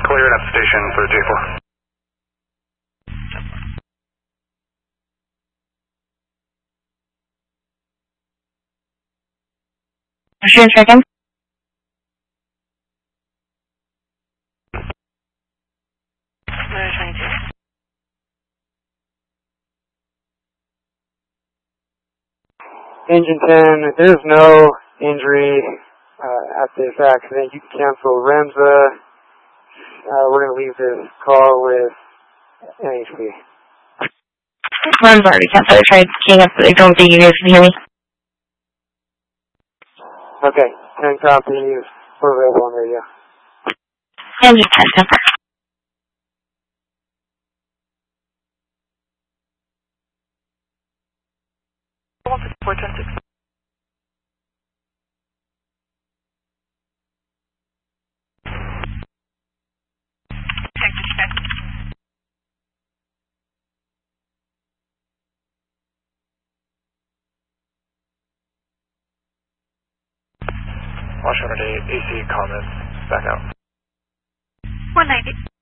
cleared at station for the J4. Sure, second. Engine 10, there's no injury at this accident. You can cancel REMSA. We're going to leave this call with NHP. Run's already canceled. I tried keying up, but I don't think you guys can hear me. Okay, 10 copies. We're available on radio. Engine 10, 10. Washington AC comments back out. 190.